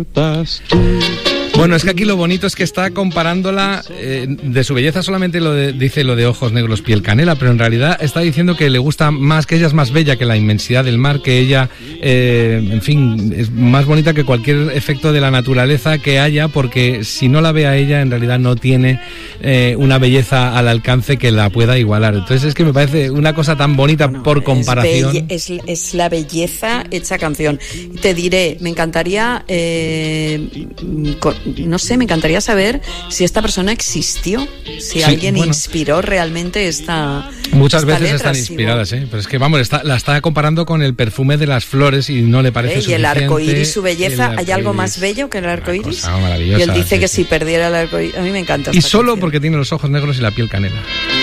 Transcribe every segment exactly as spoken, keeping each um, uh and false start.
Bueno, es que aquí lo bonito es que está comparándola, eh, de su belleza solamente lo de, dice lo de ojos negros, piel canela, pero en realidad está diciendo que le gusta más, que ella es más bella que la inmensidad del mar, que ella, eh, en fin, es más bonita que cualquier efecto de la naturaleza que haya, porque si no la ve a ella, en realidad no tiene eh, una belleza al alcance que la pueda igualar. Entonces es que me parece una cosa tan bonita, bueno, por comparación. Es, belle, es, es la belleza hecha canción. Te diré, me encantaría... Eh, con, no sé, me encantaría saber si esta persona existió, si sí, alguien bueno, inspiró realmente esta Muchas esta veces letra, están inspiradas, ¿eh? Pero es que, vamos, está, la está comparando con el perfume de las flores y no le parece ¿Eh? suficiente. Y el arco iris, su belleza, ¿hay algo más bello que el arco iris? Y él dice sí, que sí. si perdiera el arco iris, a mí me encanta. Y solo canción. Porque tiene los ojos negros y la piel canela.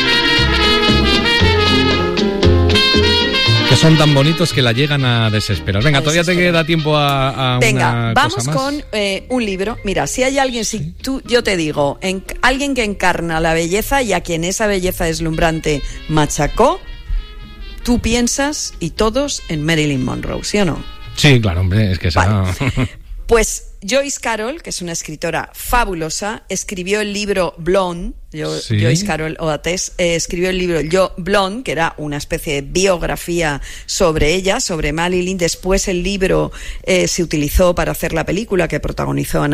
Que son tan bonitos que la llegan a desesperar. Venga, a todavía te queda tiempo a, a Venga, una vamos cosa más. con eh, un libro. Mira, si hay alguien, si tú, yo te digo, en, alguien que encarna la belleza y a quien esa belleza deslumbrante machacó, tú piensas, y todos, en Marilyn Monroe, ¿sí o no? Sí, claro, hombre, es que esa... Vale. Pues Joyce Carol, que es una escritora fabulosa, escribió el libro Blonde. Yo, ¿Sí? Joyce Carol Oates eh, escribió el libro Yo Blonde, que era una especie de biografía sobre ella, sobre Marilyn. Después el libro eh, se utilizó para hacer la película que protagonizó Ana